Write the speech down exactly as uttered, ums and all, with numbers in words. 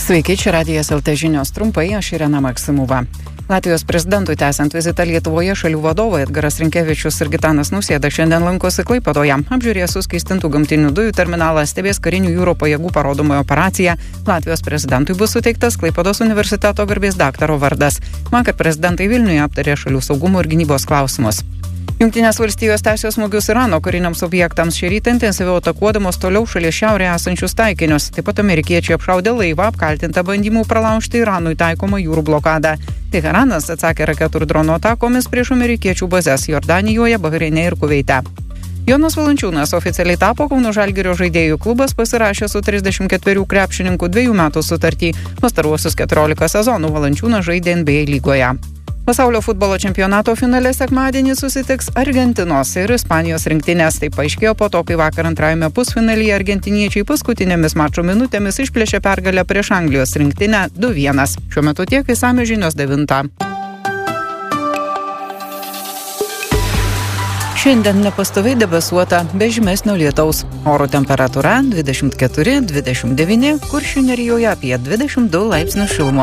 Sveiki, čia Radijas L T žinios trumpai, aš Irena Maksimova. Latvijos prezidentui tęsiant vizitą Lietuvoje šalių vadovai Edgaras Rinkevičius ir Gitanas Nausėda šiandien lankosi Klaipėdoje. Apžiūrės suskystintų gamtinių dujų terminalą, stebės karinių jūro pajėgų parodomąją operaciją. Latvijos prezidentui bus suteiktas Klaipėdos universiteto garbės daktaro vardas. Vakar prezidentai Vilniuje aptarė šalių saugumo ir gynybos klausimus. Jungtinės valstijos tęsia smūgius Irano kariniams objektams, šį rytą intensyviau atakuodamos toliau šalies šiaurėje esančius taikinius. Taip pat amerikiečiai apšaudė laivą, apkaltintą bandymų pralaužti Iranui taikomą jūrų blokadą. Teheranas atsakė raketų ir dronų atakomis prieš amerikiečių bazes Jordanijoje, Bahreine ir Kuveite. Jonas Valančiūnas oficialiai tapo Kauno Žalgirio žaidėjų klubas, pasirašė su trisdešimt ketverių krepšininkų dviejų metų sutartį. Pastaruosius keturiolika sezonų Valančiūnas žaidė N B A lygoje. Pasaulio futbolo čempionato finale sekmadienį susitiks Argentinos ir Ispanijos rinktinės. Tai paaiškėjo po to, kai vakar antrajame pusfinalyje argentiniečiai paskutinėmis mačo minutėmis išplėšė pergalę prieš Anglijos rinktinę du vienas. Šiuo metu tiek, išsamios žinios devintą. Šiandien nepastoviai debesuota, be žymesnio lietaus. Oro temperatūra dvidešimt keturi dvidešimt devyni, Kuršių nerijoje apie dvidešimt du laipsnius šilumos.